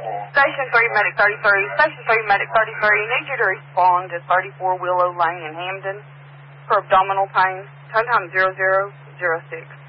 Station 3, Medic 33. Station 3, Medic 33. Need you to respond to 34 Willow Lane in Hamden for abdominal pain. Turn time 0006.